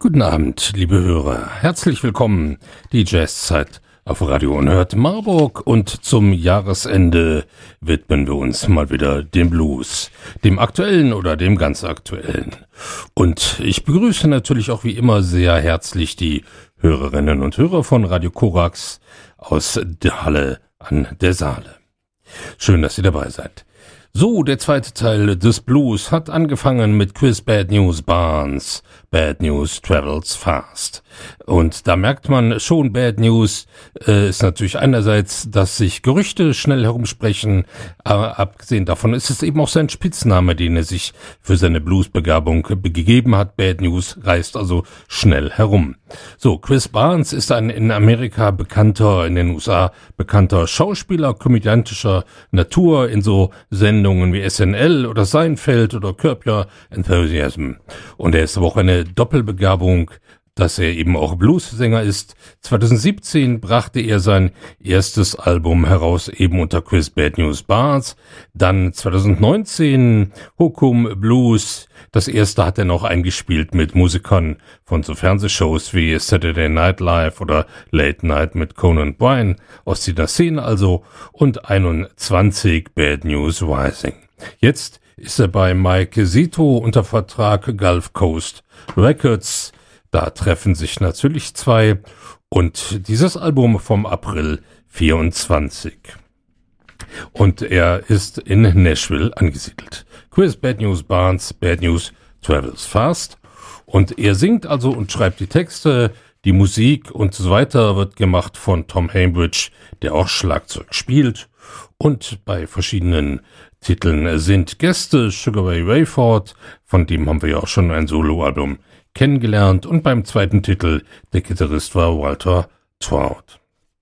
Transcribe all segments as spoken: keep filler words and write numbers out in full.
Guten Abend, liebe Hörer. Herzlich willkommen. Die Jazzzeit auf Radio Unerhört Marburg, und zum Jahresende widmen wir uns mal wieder dem Blues, dem aktuellen oder dem ganz aktuellen. Und ich begrüße natürlich auch wie immer sehr herzlich die Hörerinnen und Hörer von Radio Korax aus der Halle an der Saale. Schön, dass ihr dabei seid. So, der zweite Teil des Blues hat angefangen mit Chris Bad News Barnes. Bad News travels fast. Und da merkt man schon, Bad News äh, ist natürlich einerseits, dass sich Gerüchte schnell herumsprechen, aber abgesehen davon ist es eben auch sein Spitzname, den er sich für seine Bluesbegabung gegeben hat. Bad News reist also schnell herum. So, Chris Barnes ist ein in Amerika bekannter, in den U S A bekannter Schauspieler komödiantischer Natur in so Sendungen wie S N L oder Seinfeld oder Curb Your Enthusiasm. Und er ist aber auch eine Doppelbegabung, dass er eben auch Blues-Sänger ist. zwanzig siebzehn brachte er sein erstes Album heraus, eben unter Chris Bad News Barnes. Dann zwanzig neunzehn Hokum Blues. Das erste hat er noch eingespielt mit Musikern von so Fernsehshows wie Saturday Night Live oder Late Night mit Conan Bryan aus dieser Szene also. Und einundzwanzig Bad News Rising. Jetzt ist er bei Mike Zito unter Vertrag, Gulf Coast Records. Da treffen sich natürlich zwei, und dieses Album vom April vierundzwanzig. Und er ist in Nashville angesiedelt. Chris Bad News Barnes, Bad News travels fast. Und er singt also und schreibt die Texte, die Musik und so weiter wird gemacht von Tom Hambridge, der auch Schlagzeug spielt. Und bei verschiedenen Titeln sind Gäste Sugar Ray Rayford, von dem haben wir ja auch schon ein Soloalbum kennengelernt, und beim zweiten Titel der Gitarrist war Walter Trout.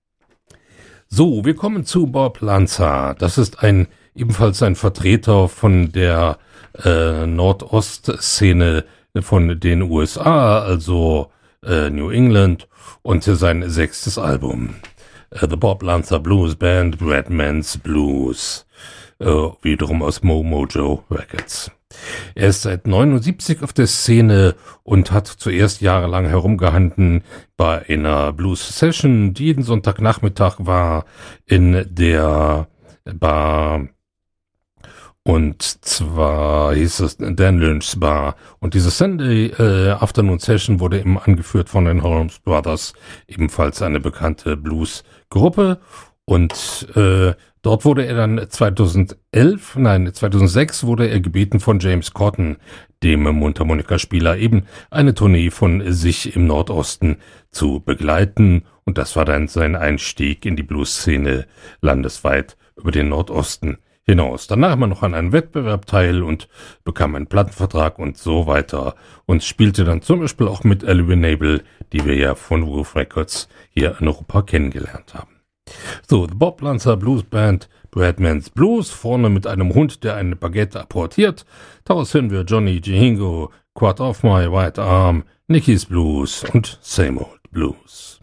So, wir kommen zu Bob Lanza. Das ist ein ebenfalls ein Vertreter von der äh, Nordost-Szene von den U S A, also äh, New England, und sein sechstes Album. Äh, The Bob Lanza Blues Band, Bradman's Blues, äh, wiederum aus Mo Mojo Records. Er ist seit neunundsiebzig auf der Szene und hat zuerst jahrelang herumgehangen bei einer Blues-Session, die jeden Sonntagnachmittag war in der Bar, und zwar hieß es Dan Lynch's Bar. Und diese Sunday äh, Afternoon Session wurde eben angeführt von den Holmes Brothers, ebenfalls eine bekannte Blues-Gruppe. Und äh, dort wurde er dann zweitausendelf, nein, zweitausendsechs wurde er gebeten von James Cotton, dem Mundharmonikaspieler, eben eine Tournee von sich im Nordosten zu begleiten. Und das war dann sein Einstieg in die Blues-Szene landesweit über den Nordosten hinaus. Danach nahm er noch an einem Wettbewerb teil und bekam einen Plattenvertrag und so weiter. Und spielte dann zum Beispiel auch mit Ellie Nabel, die wir ja von Wolf Records hier in Europa kennengelernt haben. So, The Bob Lanza Blues Band, Bradman's Blues, vorne mit einem Hund, der eine Baguette apportiert. Daraus hören wir Johnny Jihingo, Quart Off My White Arm, Nicky's Blues und Same Old Blues.